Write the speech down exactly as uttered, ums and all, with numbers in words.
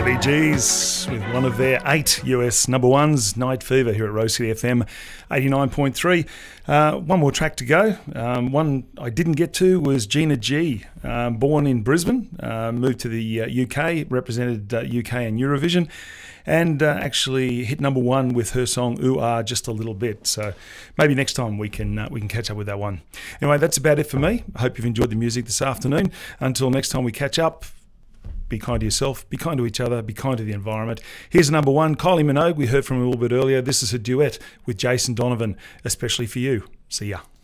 Bee Gees with one of their eight U S number ones, Night Fever, here at Rose City F M eighty-nine point three. Uh, one more track to go. Um, one I didn't get to was Gina G, um, born in Brisbane, uh, moved to the uh, U K, represented uh, U K in Eurovision, and uh, actually hit number one with her song Ooh Ah just a little bit. So maybe next time we can uh, we can catch up with that one. Anyway, that's about it for me. I hope you've enjoyed the music this afternoon. Until next time we catch up, be kind to yourself, be kind to each other, be kind to the environment. Here's number one, Kylie Minogue. We heard from her a little bit earlier. This is a duet with Jason Donovan, especially for you. See ya.